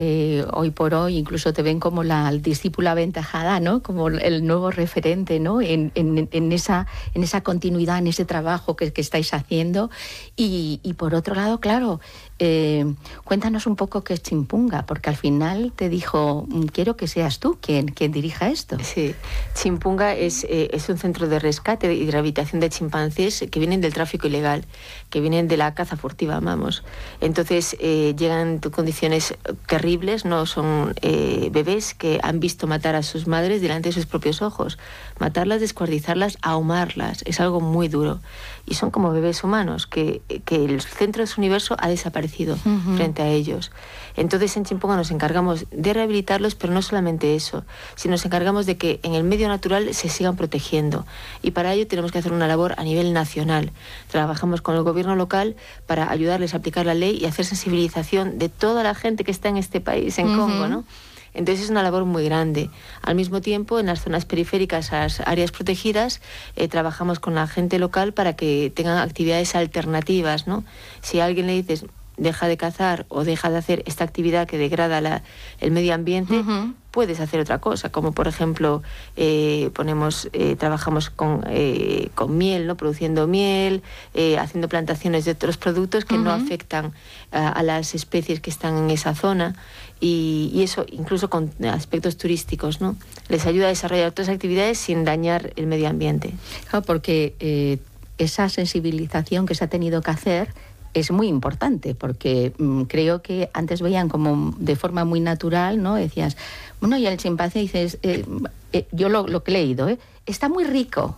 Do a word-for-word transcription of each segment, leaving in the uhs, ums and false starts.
Eh, hoy por hoy incluso te ven como la discípula aventajada, ¿no? Como el nuevo referente, ¿no? En, en, en, esa, en esa continuidad, en ese trabajo que, que estáis haciendo. Y, y por otro lado, claro, eh, cuéntanos un poco qué es Chimpunga, porque al final te dijo, quiero que seas tú quien, quien dirija esto. Sí, Chimpunga es, eh, es un centro de rescate y de rehabilitación de chimpancés que vienen del tráfico ilegal, que vienen de la caza furtiva, vamos. Entonces eh, llegan en condiciones terribles, no son eh, bebés que han visto matar a sus madres delante de sus propios ojos. Matarlas, descuartizarlas, ahumarlas, es algo muy duro. Y son como bebés humanos, que, que el centro de su universo ha desaparecido uh-huh. frente a ellos. Entonces en Chimpunga nos encargamos de rehabilitarlos, pero no solamente eso, sino nos encargamos de que en el medio natural se sigan protegiendo. Y para ello tenemos que hacer una labor a nivel nacional. Trabajamos con el gobierno local para ayudarles a aplicar la ley y hacer sensibilización de toda la gente que está en este país, en uh-huh. Congo, ¿no? Entonces es una labor muy grande. Al mismo tiempo, en las zonas periféricas, las áreas protegidas, eh, trabajamos con la gente local para que tengan actividades alternativas, ¿no? Si a alguien le dices, deja de cazar o deja de hacer esta actividad que degrada la, el medio ambiente, uh-huh. puedes hacer otra cosa, como por ejemplo, eh, ponemos, eh, trabajamos con, eh, con miel, ¿no? Produciendo miel, eh, haciendo plantaciones de otros productos que uh-huh. no afectan a, a las especies que están en esa zona. Y, y eso incluso con aspectos turísticos, ¿no? Les ayuda a desarrollar otras actividades sin dañar el medio ambiente. Claro, porque eh, esa sensibilización que se ha tenido que hacer es muy importante, porque mmm, creo que antes veían como de forma muy natural, ¿no? Decías, bueno, y el chimpancé dices, eh, eh, yo lo, lo que he leído, ¿eh? Está muy rico.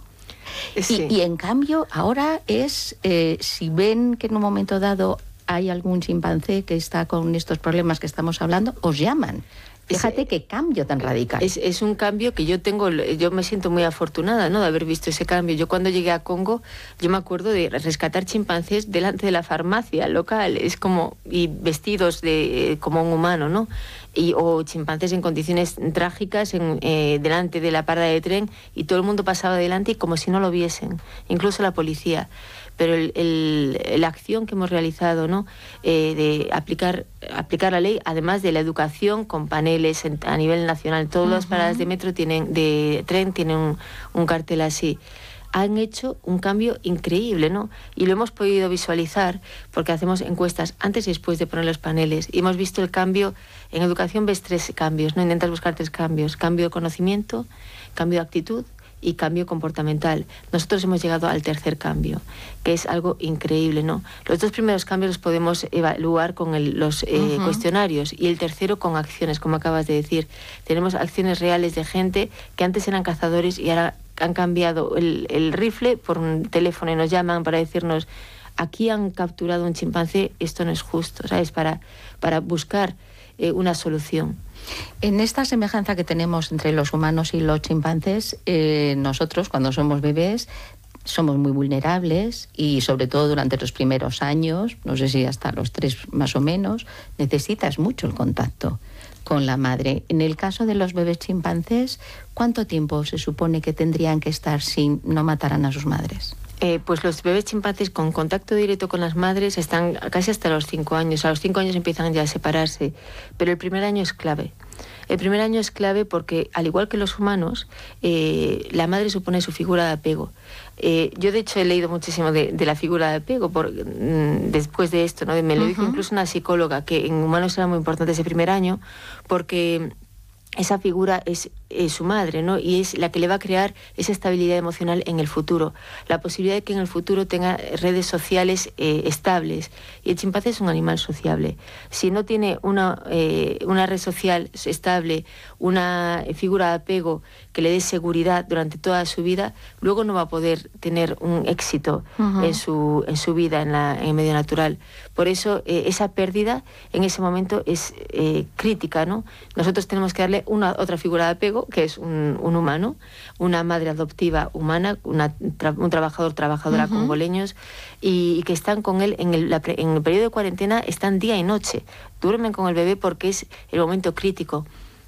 Sí. Y, y en cambio ahora es, eh, si ven que en un momento dado hay algún chimpancé que está con estos problemas que estamos hablando, os llaman. Fíjate es, qué cambio tan radical. Es, es un cambio que yo tengo, yo me siento muy afortunada, ¿no?, de haber visto ese cambio. Yo cuando llegué a Congo, yo me acuerdo de rescatar chimpancés delante de la farmacia local, es como, y vestidos de como un humano, ¿no? Y, o chimpancés en condiciones trágicas en, eh, delante de la parada de tren, y todo el mundo pasaba delante y como si no lo viesen, incluso la policía. Pero el, el, la acción que hemos realizado, ¿no?, eh, de aplicar, aplicar la ley, además de la educación con paneles en, a nivel nacional, todas uh-huh. las paradas de metro tienen, de tren tienen un, un cartel así. Han hecho un cambio increíble, ¿no? Y lo hemos podido visualizar porque hacemos encuestas antes y después de poner los paneles. Y hemos visto el cambio. En educación ves tres cambios, ¿no? Intentas buscar tres cambios. Cambio de conocimiento, cambio de actitud y cambio comportamental. Nosotros hemos llegado al tercer cambio, que es algo increíble, ¿no? Los dos primeros cambios los podemos evaluar con el, los eh, uh-huh. cuestionarios, y el tercero con acciones, como acabas de decir. Tenemos acciones reales de gente que antes eran cazadores y ahora han cambiado el, el rifle por un teléfono y nos llaman para decirnos, aquí han capturado un chimpancé, esto no es justo, ¿sabes? Para, para buscar eh, una solución. En esta semejanza que tenemos entre los humanos y los chimpancés, eh, nosotros cuando somos bebés somos muy vulnerables y sobre todo durante los primeros años, no sé si hasta los tres más o menos, necesitas mucho el contacto con la madre. En el caso de los bebés chimpancés, ¿cuánto tiempo se supone que tendrían que estar si no mataran a sus madres? Eh, pues los bebés chimpancés con contacto directo con las madres están casi hasta los cinco años. A los cinco años empiezan ya a separarse, pero el primer año es clave. El primer año es clave porque, al igual que los humanos, eh, la madre supone su figura de apego. Eh, yo, de hecho, he leído muchísimo de, de la figura de apego por, mm, después de esto, ¿no? Me lo dijo uh-huh. incluso una psicóloga, que en humanos era muy importante ese primer año, porque esa figura es, es su madre, ¿no? Y es la que le va a crear esa estabilidad emocional en el futuro, la posibilidad de que en el futuro tenga redes sociales eh, estables. Y el chimpancé es un animal sociable. Si no tiene una, eh, una red social estable, una figura de apego que le dé seguridad durante toda su vida, luego no va a poder tener un éxito uh-huh. en, su, en su vida en, la, en el medio natural. Por eso eh, esa pérdida en ese momento es eh, crítica, ¿no? Nosotros tenemos que darle una otra figura de apego, que es un, un humano, una madre adoptiva humana, una, tra, un trabajador, trabajadora uh-huh. congoleños, y, y que están con él en el, la, en el periodo de cuarentena, están día y noche, duermen con el bebé porque es el momento crítico.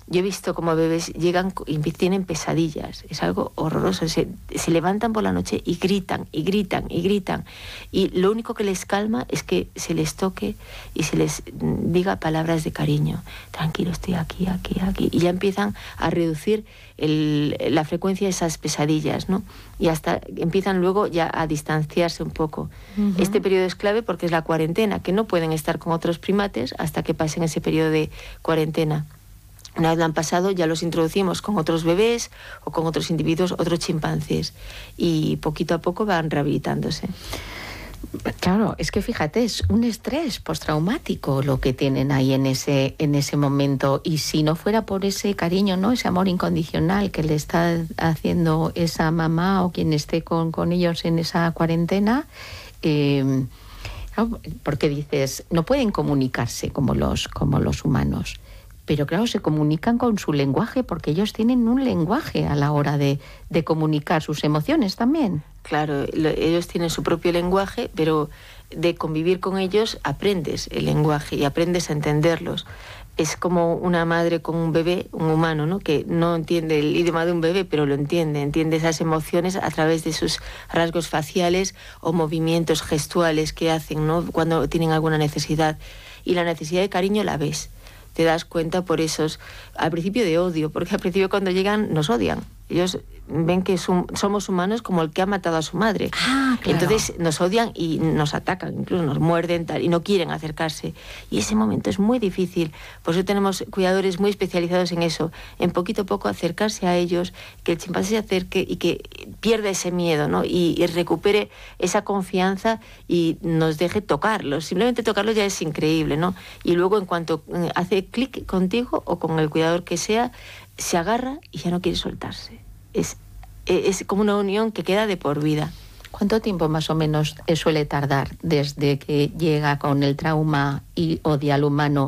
Yo he visto como bebés llegan y tienen pesadillas, es algo horroroso, se, se levantan por la noche y gritan, y gritan, y gritan, y lo único que les calma es que se les toque y se les diga palabras de cariño, tranquilo, estoy aquí, aquí, aquí, y ya empiezan a reducir el, la frecuencia de esas pesadillas, ¿no? Y hasta empiezan luego ya a distanciarse un poco. Uh-huh. Este periodo es clave porque es la cuarentena, que no pueden estar con otros primates hasta que pasen ese periodo de cuarentena. Una vez lo han pasado, ya los introducimos con otros bebés o con otros individuos, otros chimpancés, y poquito a poco van rehabilitándose. Claro, es que fíjate, es un estrés postraumático lo que tienen ahí en ese, en ese momento, y si no fuera por ese cariño, ¿no?, ese amor incondicional que le está haciendo esa mamá o quien esté con, con ellos en esa cuarentena, eh, porque dices, no pueden comunicarse como los, como los humanos. Pero claro, se comunican con su lenguaje porque ellos tienen un lenguaje a la hora de, de comunicar sus emociones también. Claro, lo, ellos tienen su propio lenguaje, pero de convivir con ellos aprendes el lenguaje y aprendes a entenderlos. Es como una madre con un bebé, un humano, ¿no?, que no entiende el idioma de un bebé, pero lo entiende, entiende esas emociones a través de sus rasgos faciales o movimientos gestuales que hacen, ¿no?, cuando tienen alguna necesidad. Y la necesidad de cariño la ves. Te das cuenta por esos, al principio de odio, porque al principio cuando llegan nos odian. Ellos ven que son, somos humanos como el que ha matado a su madre. Ah, claro. Entonces nos odian y nos atacan, incluso nos muerden tal, y no quieren acercarse. Y ese momento es muy difícil. Por eso tenemos cuidadores muy especializados en eso, en poquito a poco acercarse a ellos, que el chimpancé se acerque y que pierda ese miedo, ¿no?, y, y recupere esa confianza y nos deje tocarlos. Simplemente tocarlos ya es increíble, ¿no? Y luego en cuanto hace clic contigo o con el cuidador que sea, se agarra y ya no quiere soltarse. Es, es como una unión que queda de por vida. ¿Cuánto tiempo más o menos suele tardar desde que llega con el trauma y odia al humano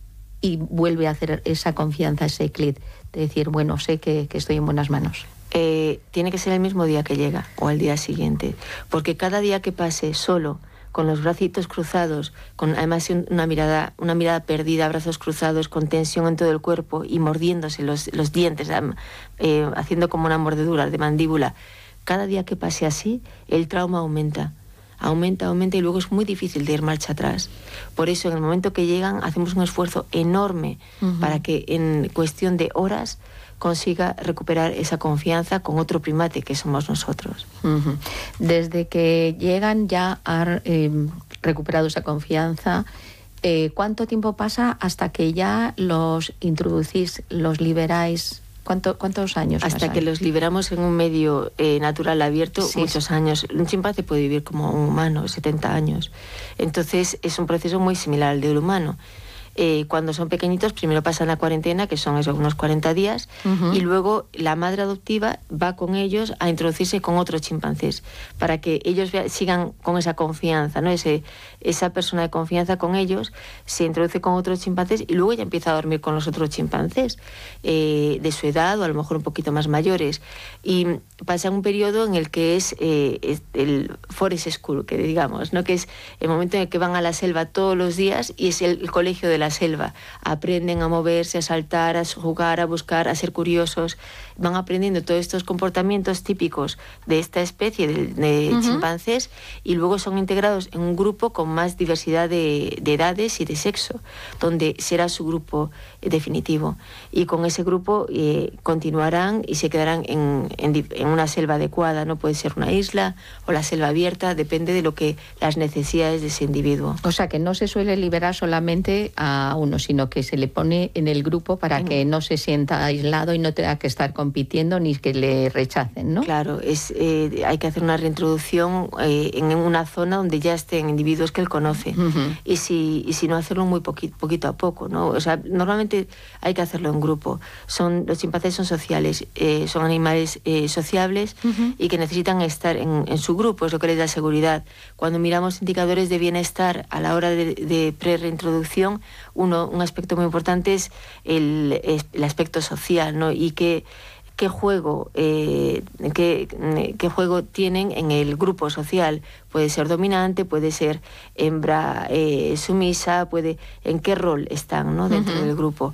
y vuelve a hacer esa confianza, ese clic de decir, bueno, sé que, que estoy en buenas manos? Eh, tiene que ser el mismo día que llega o al día siguiente, porque cada día que pase solo, con los bracitos cruzados, con además una mirada, una mirada perdida, brazos cruzados, con tensión en todo el cuerpo y mordiéndose los, los dientes, eh, haciendo como una mordedura de mandíbula. Cada día que pase así, el trauma aumenta, aumenta, aumenta y luego es muy difícil de ir marcha atrás. Por eso, en el momento que llegan, hacemos un esfuerzo enorme uh-huh. para que en cuestión de horas consiga recuperar esa confianza con otro primate que somos nosotros. Uh-huh. Desde que llegan ya han eh, recuperado esa confianza, eh, ¿cuánto tiempo pasa hasta que ya los introducís, los liberáis? ¿Cuánto, ¿Cuántos años Hasta pasan? Que los liberamos en un medio eh, natural abierto, sí. muchos años. Un chimpancé puede vivir como un humano, setenta años. Entonces es un proceso muy similar al del humano. Eh, cuando son pequeñitos, primero pasan la cuarentena, que son eso, unos cuarenta días, uh-huh. y luego la madre adoptiva va con ellos a introducirse con otros chimpancés, para que ellos vea, sigan con esa confianza, ¿no? Ese, esa persona de confianza con ellos se introduce con otros chimpancés y luego ya empieza a dormir con los otros chimpancés eh, de su edad o a lo mejor un poquito más mayores. Y pasa un periodo en el que es, eh, es el forest school, que digamos, ¿no?, que es el momento en el que van a la selva todos los días y es el, el colegio de la selva. Aprenden a moverse, a saltar, a jugar, a buscar, a ser curiosos. Van aprendiendo todos estos comportamientos típicos de esta especie de, de uh-huh. chimpancés, y luego son integrados en un grupo con más diversidad de, de edades y de sexo, donde será su grupo definitivo. Y con ese grupo eh, continuarán y se quedarán en, en, en una selva adecuada, ¿no? Puede ser una isla o la selva abierta, depende de lo que las necesidades de ese individuo. O sea, que no se suele liberar solamente a uno, sino que se le pone en el grupo para en... que no se sienta aislado y no tenga que estar compitiendo ni que le rechacen, ¿no? Claro, es, eh, hay que hacer una reintroducción eh, en una zona donde ya estén individuos que él conoce. Uh-huh. y, si, y si no, hacerlo muy poquito, poquito a poco, ¿no? O sea, normalmente hay que hacerlo en grupo. Son, los chimpancés son sociales, eh, son animales eh, sociables uh-huh. y que necesitan estar en, en su grupo, es lo que les da seguridad. Cuando miramos indicadores de bienestar a la hora de, de pre-reintroducción, uno, un aspecto muy importante es el, es el aspecto social, ¿no? Y que qué juego eh, qué, qué juego tienen en el grupo social. Puede ser dominante, puede ser hembra eh, sumisa, puede en qué rol están, ¿no?, dentro uh-huh. del grupo.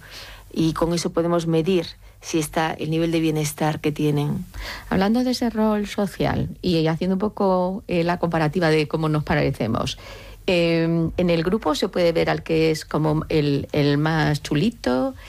y con eso podemos medir si está el nivel de bienestar que tienen. Hablando de ese rol social y haciendo un poco eh, la comparativa de cómo nos parecemos, eh, en el grupo se puede ver al que es como el, el más chulito,